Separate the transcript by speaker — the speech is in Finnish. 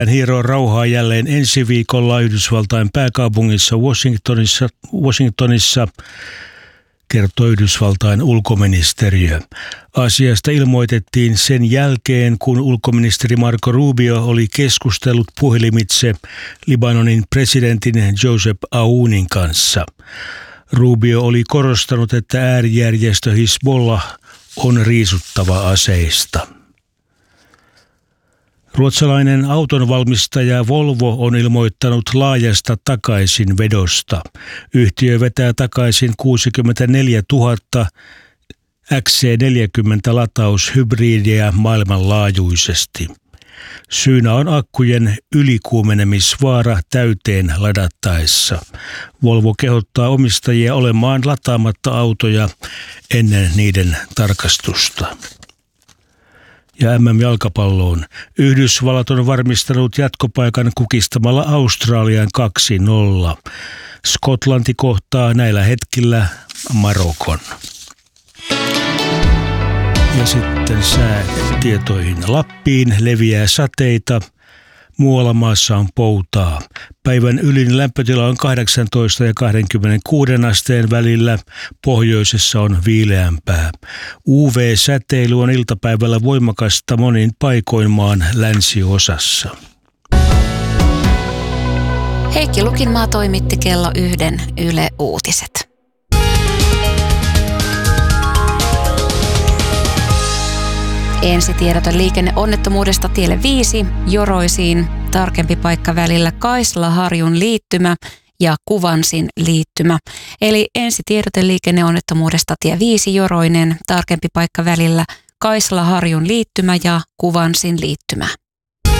Speaker 1: hieroo rauhaa jälleen ensi viikolla Yhdysvaltain pääkaupungissa Washingtonissa, kertoo Yhdysvaltain ulkoministeriö. Asiasta ilmoitettiin sen jälkeen, kun ulkoministeri Marco Rubio oli keskustellut puhelimitse Libanonin presidentin Joseph Aounin kanssa. Rubio oli korostanut, että äärijärjestö Hizbollah on riisuttava aseista. Ruotsalainen autonvalmistaja Volvo on ilmoittanut laajasta takaisinvedosta. Yhtiö vetää takaisin 64 000 XC40-lataushybridiä maailmanlaajuisesti. Syynä on akkujen ylikuumenemisvaara täyteen ladattaessa. Volvo kehottaa omistajia olemaan lataamatta autoja ennen niiden tarkastusta. Ja MM-jalkapalloon. Yhdysvallat on varmistanut jatkopaikan kukistamalla Australian 2-0. Skotlanti kohtaa näillä hetkillä Marokon. Ja sitten säätietoihin. Lappiin leviää sateita. Muualla maassa on poutaa. Päivän ylin lämpötila on 18 ja 26 asteen välillä. Pohjoisessa on viileämpää. UV-säteily on iltapäivällä voimakasta monin paikoin maan länsiosassa.
Speaker 2: Heikki Lukinmaa toimitti kello 1 Yle Uutiset. Ensitiedote liikenneonnettomuudesta tielle 5 Joroisiin, tarkempi paikka välillä Kaisla-Harjun liittymä ja Kuvansin liittymä. Eli ensitiedote liikenneonnettomuudesta tie 5 Joroinen, tarkempi paikka välillä Kaisla-Harjun liittymä ja Kuvansin liittymä.